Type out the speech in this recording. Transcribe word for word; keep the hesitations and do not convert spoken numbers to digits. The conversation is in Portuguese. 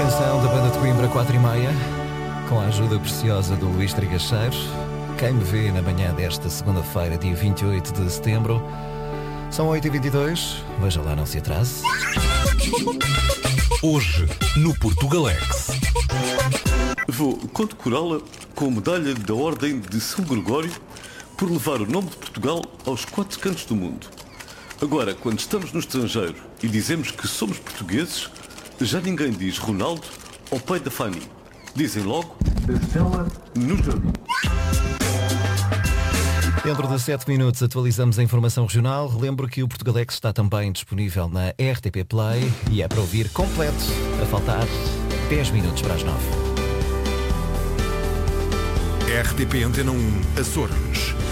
canção da banda de Coimbra quatro e meia, com a ajuda preciosa do Luís Trigacheiro. Quem me vê na manhã desta segunda-feira, dia vinte e oito de setembro. São oito e vinte e dois, veja lá, não se atrase. Hoje, no Portugalex. Vou condecorá-la com a medalha da Ordem de São Gregório por levar o nome de Portugal aos quatro cantos do mundo. Agora, quando estamos no estrangeiro e dizemos que somos portugueses, já ninguém diz Ronaldo ou pai da Fanny. Dizem logo Stella no jardim. Dentro de sete minutos atualizamos a informação regional. Lembro que o Portugalex está também disponível na R T P Play e é para ouvir completo, a faltar dez minutos para as nove. R T P Antena um Açores.